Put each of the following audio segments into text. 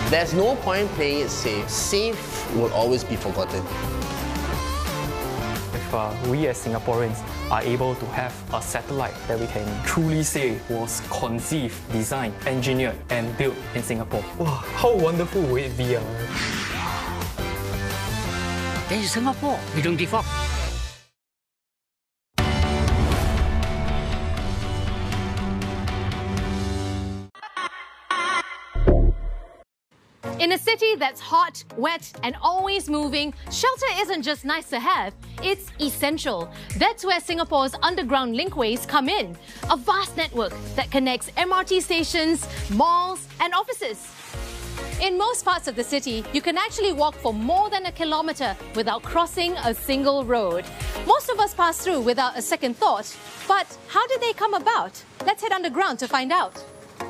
There's no point playing it safe. Safe will always be forgotten. If we as Singaporeans are able to have a satellite that we can truly say was conceived, designed, engineered and built in Singapore, wow, how wonderful would it be? This is Singapore, we don't give up. In a city that's hot, wet, and always moving, shelter isn't just nice to have, it's essential. That's where Singapore's underground linkways come in, a vast network that connects MRT stations, malls, and offices. In most parts of the city, you can actually walk for more than a kilometre without crossing a single road. Most of us pass through without a second thought, but how did they come about? Let's head underground to find out.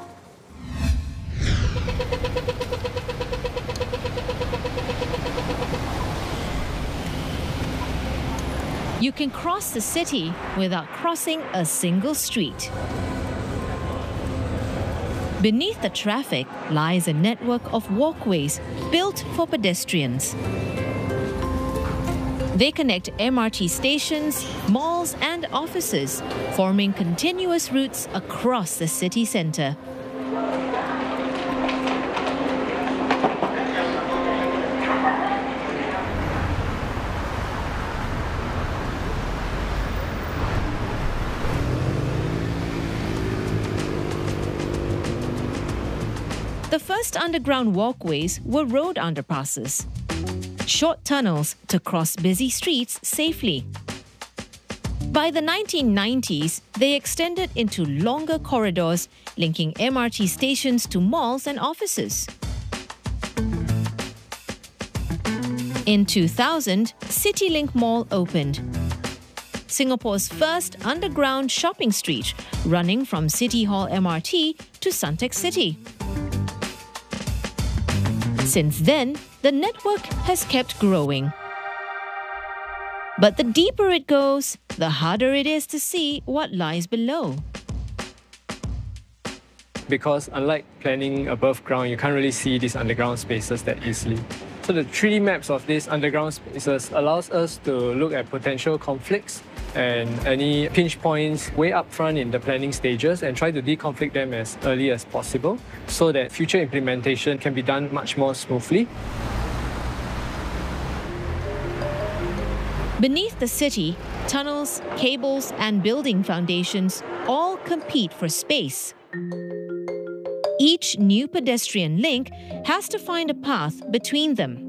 You can cross the city without crossing a single street. Beneath the traffic lies a network of walkways built for pedestrians. They connect MRT stations, malls and offices, forming continuous routes across the city centre. The first underground walkways were road underpasses, short tunnels to cross busy streets safely. By the 1990s, they extended into longer corridors linking MRT stations to malls and offices. In 2000, CityLink Mall opened, Singapore's first underground shopping street, running from City Hall MRT to Suntec City. Since then, the network has kept growing. But the deeper it goes, the harder it is to see what lies below. Because unlike planning above ground, you can't really see these underground spaces that easily. So the 3D maps of these underground spaces allows us to look at potential conflicts and any pinch points way up front in the planning stages and try to deconflict them as early as possible so that future implementation can be done much more smoothly. Beneath the city, tunnels, cables and building foundations all compete for space. Each new pedestrian link has to find a path between them.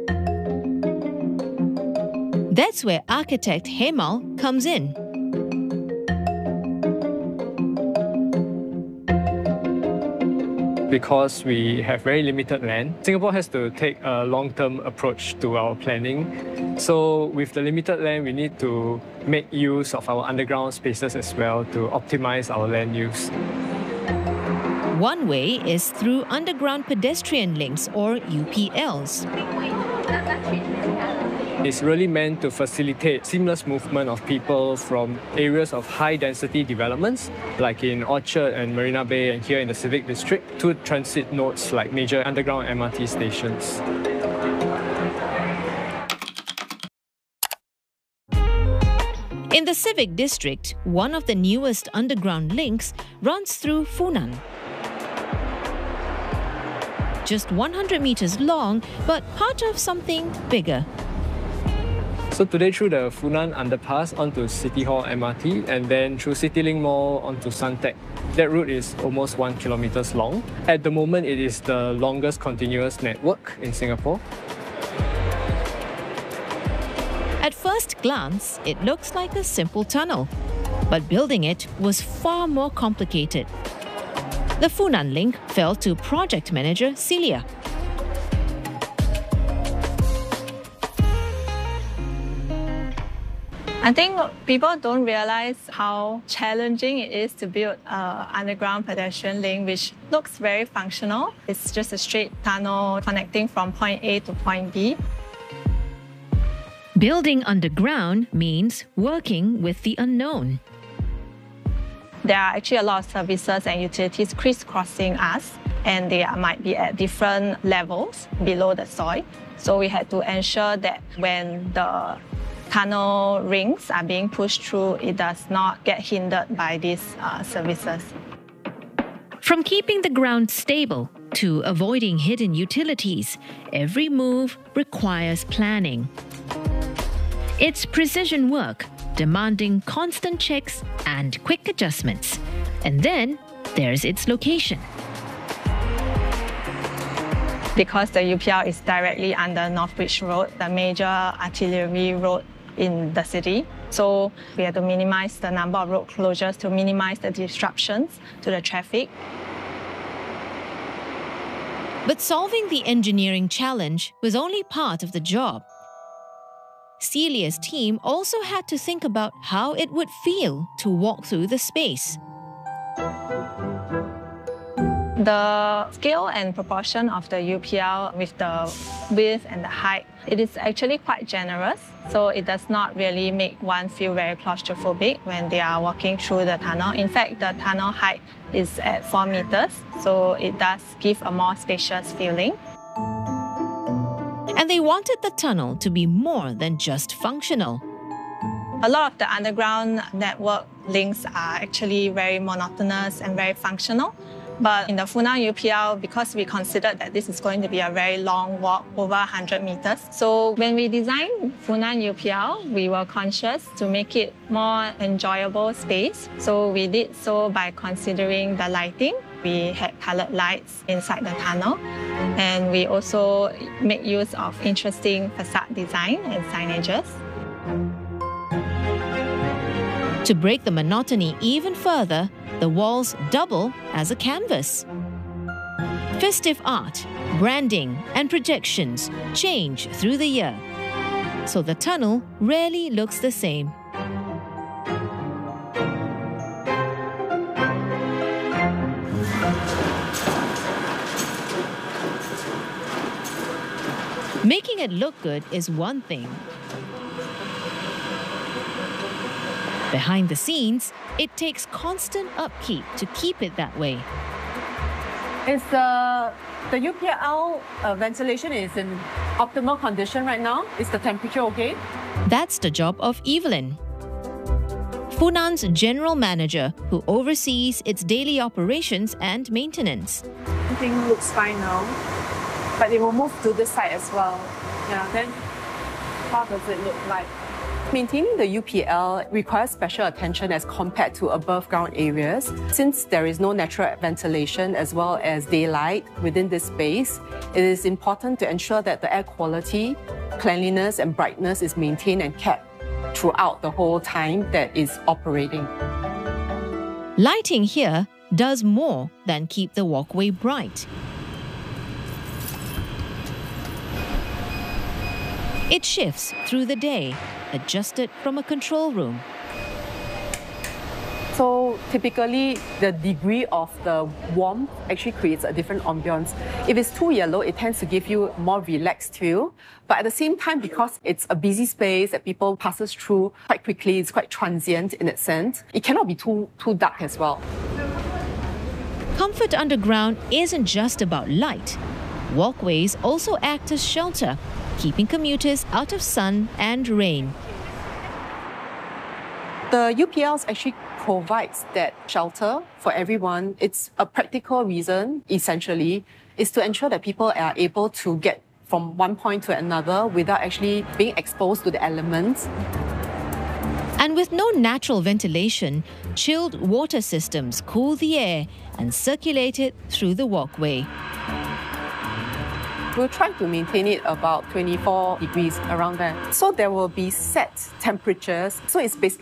That's where architect Hemal comes in. Because we have very limited land, Singapore has to take a long-term approach to our planning. So with the limited land, we need to make use of our underground spaces as well to optimize our land use. One way is through underground pedestrian links or UPLs. It's really meant to facilitate seamless movement of people from areas of high-density developments, like in Orchard and Marina Bay and here in the Civic District, to transit nodes like major underground MRT stations. In the Civic District, one of the newest underground links runs through Funan. Just 100 meters long, but part of something bigger. So today through the Funan underpass onto City Hall MRT and then through CityLink Mall onto Suntec. That route is almost 1 kilometer long. At the moment, it is the longest continuous network in Singapore. At first glance, it looks like a simple tunnel, but building it was far more complicated. The Funan link fell to project manager Celia. I think people don't realize how challenging it is to build an underground pedestrian link, which looks very functional. It's just a straight tunnel connecting from point A to point B. Building underground means working with the unknown. There are actually a lot of services and utilities crisscrossing us. and they might be at different levels below the soil. So we had to ensure that when the tunnel rings are being pushed through, it does not get hindered by these services. From keeping the ground stable to avoiding hidden utilities, every move requires planning. It's precision work, demanding constant checks and quick adjustments. And then there's its location. Because the UPL is directly under Northbridge Road, the major artillery road in the city. So we had to minimize the number of road closures to minimize the disruptions to the traffic. But solving the engineering challenge was only part of the job. Celia's team also had to think about how it would feel to walk through the space. The scale and proportion of the UPL with the width and the height, it is actually quite generous. So it does not really make one feel very claustrophobic when they are walking through the tunnel. In fact, the tunnel height is at 4 meters, so it does give a more spacious feeling. And they wanted the tunnel to be more than just functional. A lot of the underground network links are actually very monotonous and very functional. But in the Funan UPL, because we considered that this is going to be a very long walk, over 100 meters. So when we designed Funan UPL, we were conscious to make it more enjoyable space. So we did so by considering the lighting. We had colored lights inside the tunnel. And we also make use of interesting facade design and signages. To break the monotony even further, the walls double as a canvas. Festive art, branding, and projections change through the year, so the tunnel rarely looks the same. Making it look good is one thing. Behind the scenes, it takes constant upkeep to keep it that way. Is the UPL ventilation is in optimal condition right now? Is the temperature okay? That's the job of Evelyn, Funan's general manager who oversees its daily operations and maintenance. Everything looks fine now, but it will move to this side as well. Yeah, then how does it look like? Maintaining the UPL requires special attention as compared to above ground areas. Since there is no natural ventilation as well as daylight within this space, it is important to ensure that the air quality, cleanliness and brightness is maintained and kept throughout the whole time that is operating. Lighting here does more than keep the walkway bright. It shifts through the day, adjusted from a control room. So typically, the degree of the warmth actually creates a different ambiance. If it's too yellow, it tends to give you a more relaxed feel. But at the same time, because it's a busy space that people passes through quite quickly, it's quite transient in that sense, it cannot be too dark as well. Comfort underground isn't just about light. Walkways also act as shelter, keeping commuters out of sun and rain. The UPLs actually provides that shelter for everyone. It's a practical reason, essentially, is to ensure that people are able to get from one point to another without actually being exposed to the elements. And with no natural ventilation, chilled water systems cool the air and circulate it through the walkway. We'll try to maintain it about 24 degrees around there. So there will be set temperatures. So it's basically